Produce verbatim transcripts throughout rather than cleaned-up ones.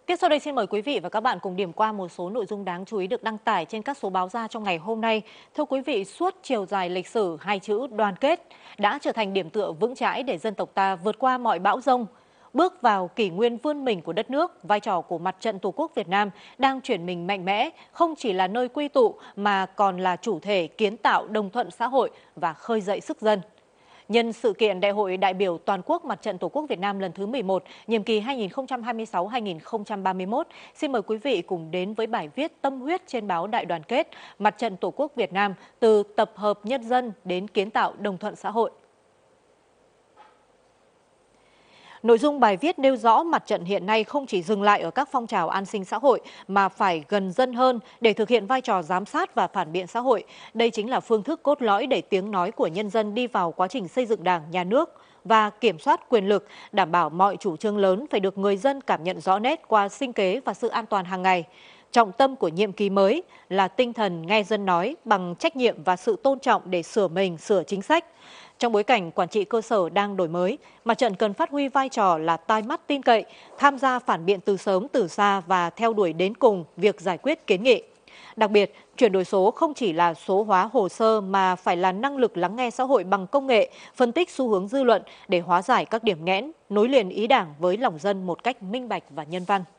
Tiếp sau đây xin mời quý vị và các bạn cùng điểm qua một số nội dung đáng chú ý được đăng tải trên các số báo ra trong ngày hôm nay. Thưa quý vị, suốt chiều dài lịch sử, hai chữ đoàn kết đã trở thành điểm tựa vững chãi để dân tộc ta vượt qua mọi bão giông. Bước vào kỷ nguyên vươn mình của đất nước, vai trò của Mặt trận Tổ quốc Việt Nam đang chuyển mình mạnh mẽ, không chỉ là nơi quy tụ mà còn là chủ thể kiến tạo đồng thuận xã hội và khơi dậy sức dân. Nhân sự kiện Đại hội đại biểu toàn quốc Mặt trận Tổ quốc Việt Nam lần thứ mười một, nhiệm kỳ hai nghìn không trăm hai mươi sáu đến hai nghìn không trăm ba mươi mốt, xin mời quý vị cùng đến với bài viết tâm huyết trên báo Đại đoàn kết Mặt trận Tổ quốc Việt Nam, từ tập hợp nhân dân đến kiến tạo đồng thuận xã hội. Nội dung bài viết nêu rõ mặt trận hiện nay không chỉ dừng lại ở các phong trào an sinh xã hội mà phải gần dân hơn để thực hiện vai trò giám sát và phản biện xã hội. Đây chính là phương thức cốt lõi để tiếng nói của nhân dân đi vào quá trình xây dựng Đảng, Nhà nước và kiểm soát quyền lực, đảm bảo mọi chủ trương lớn phải được người dân cảm nhận rõ nét qua sinh kế và sự an toàn hàng ngày. Trọng tâm của nhiệm kỳ mới là tinh thần nghe dân nói bằng trách nhiệm và sự tôn trọng để sửa mình, sửa chính sách. Trong bối cảnh quản trị cơ sở đang đổi mới, Mặt trận cần phát huy vai trò là tai mắt tin cậy, tham gia phản biện từ sớm từ xa và theo đuổi đến cùng việc giải quyết kiến nghị. Đặc biệt, chuyển đổi số không chỉ là số hóa hồ sơ mà phải là năng lực lắng nghe xã hội bằng công nghệ, phân tích xu hướng dư luận để hóa giải các điểm nghẽn, nối liền ý Đảng với lòng dân một cách minh bạch và nhân văn.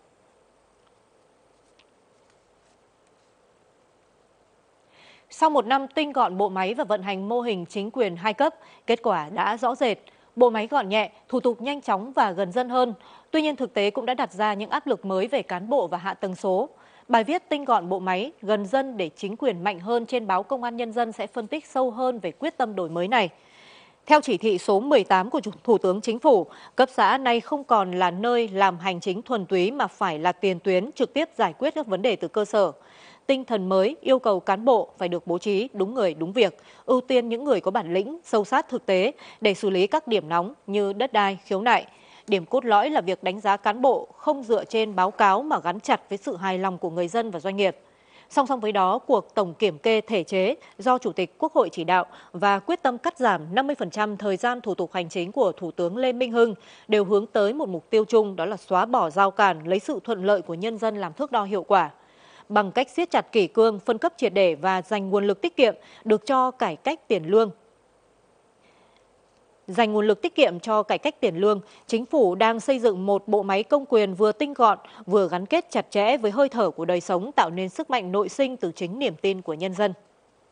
Sau một năm tinh gọn bộ máy và vận hành mô hình chính quyền hai cấp, kết quả đã rõ rệt. Bộ máy gọn nhẹ, thủ tục nhanh chóng và gần dân hơn. Tuy nhiên thực tế cũng đã đặt ra những áp lực mới về cán bộ và hạ tầng số. Bài viết tinh gọn bộ máy, gần dân để chính quyền mạnh hơn trên báo Công an Nhân dân sẽ phân tích sâu hơn về quyết tâm đổi mới này. Theo chỉ thị số mười tám của Thủ tướng Chính phủ, cấp xã nay không còn là nơi làm hành chính thuần túy mà phải là tiền tuyến trực tiếp giải quyết các vấn đề từ cơ sở. Tinh thần mới yêu cầu cán bộ phải được bố trí đúng người đúng việc, ưu tiên những người có bản lĩnh, sâu sát thực tế để xử lý các điểm nóng như đất đai, khiếu nại. Điểm cốt lõi là việc đánh giá cán bộ không dựa trên báo cáo mà gắn chặt với sự hài lòng của người dân và doanh nghiệp. Song song với đó, cuộc tổng kiểm kê thể chế do Chủ tịch Quốc hội chỉ đạo và quyết tâm cắt giảm năm mươi phần trăm thời gian thủ tục hành chính của Thủ tướng Lê Minh Hưng đều hướng tới một mục tiêu chung, đó là xóa bỏ rào cản, lấy sự thuận lợi của nhân dân làm thước đo hiệu quả. Bằng cách siết chặt kỷ cương, phân cấp triệt để và dành nguồn lực tiết kiệm được cho cải cách tiền lương. Dành nguồn lực tiết kiệm cho cải cách tiền lương, Chính phủ đang xây dựng một bộ máy công quyền vừa tinh gọn, vừa gắn kết chặt chẽ với hơi thở của đời sống, tạo nên sức mạnh nội sinh từ chính niềm tin của nhân dân.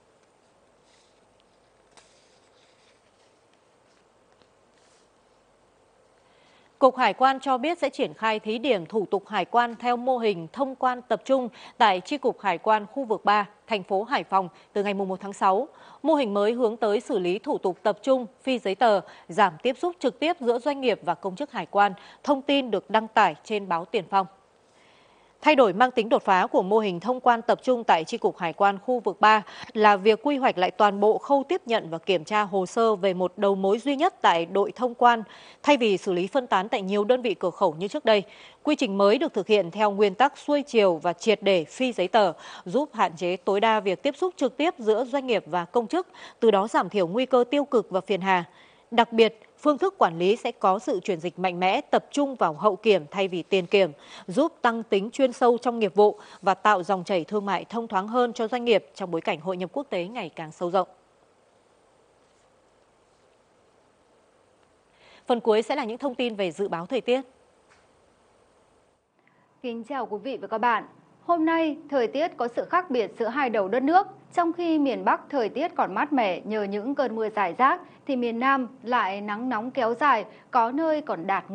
Cục Hải quan cho biết sẽ triển khai thí điểm thủ tục hải quan theo mô hình thông quan tập trung tại Chi cục Hải quan khu vực ba, thành phố Hải Phòng từ ngày mùng một tháng sáu. Mô hình mới hướng tới xử lý thủ tục tập trung, phi giấy tờ, giảm tiếp xúc trực tiếp giữa doanh nghiệp và công chức hải quan, thông tin được đăng tải trên báo Tiền Phong. Thay đổi mang tính đột phá của mô hình thông quan tập trung tại Chi cục Hải quan khu vực ba là việc quy hoạch lại toàn bộ khâu tiếp nhận và kiểm tra hồ sơ về một đầu mối duy nhất tại đội thông quan, thay vì xử lý phân tán tại nhiều đơn vị cửa khẩu như trước đây. Quy trình mới được thực hiện theo nguyên tắc xuôi chiều và triệt để phi giấy tờ, giúp hạn chế tối đa việc tiếp xúc trực tiếp giữa doanh nghiệp và công chức, từ đó giảm thiểu nguy cơ tiêu cực và phiền hà. Đặc biệt, phương thức quản lý sẽ có sự chuyển dịch mạnh mẽ, tập trung vào hậu kiểm thay vì tiền kiểm, giúp tăng tính chuyên sâu trong nghiệp vụ và tạo dòng chảy thương mại thông thoáng hơn cho doanh nghiệp trong bối cảnh hội nhập quốc tế ngày càng sâu rộng. Phần cuối sẽ là những thông tin về dự báo thời tiết. Kính chào quý vị và các bạn. Hôm nay, thời tiết có sự khác biệt giữa hai đầu đất nước. Trong khi miền Bắc thời tiết còn mát mẻ nhờ những cơn mưa rải rác, thì miền Nam lại nắng nóng kéo dài, có nơi còn đạt